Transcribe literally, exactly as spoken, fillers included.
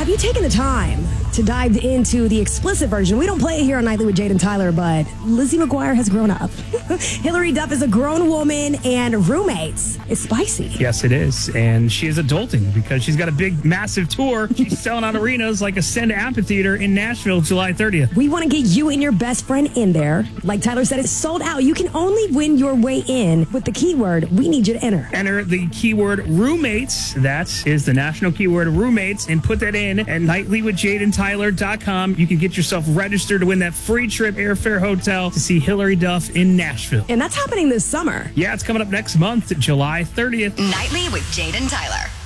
Have you taken the time to dive into the explicit version? We don't play it here on Nightly with Jade and Tyler, but Lizzie McGuire has grown up. Hilary Duff is a grown woman, and Roommates is spicy. Yes, it is. And she is adulting because she's got a big, massive tour. She's selling out arenas like Ascend Amphitheater in Nashville, July thirtieth. We want to get you and your best friend in there. Like Tyler said, it's sold out. You can only win your way in with the keyword we need you to enter. Enter the keyword roommates. That is the national keyword roommates, and put that in at nightly with jade and tyler dot com. You can get yourself registered to win that free trip, airfare, hotel to see Hilary Duff in Nashville. And that's happening this summer. Yeah, it's coming up next month, July thirtieth. Nightly with Jade and Tyler.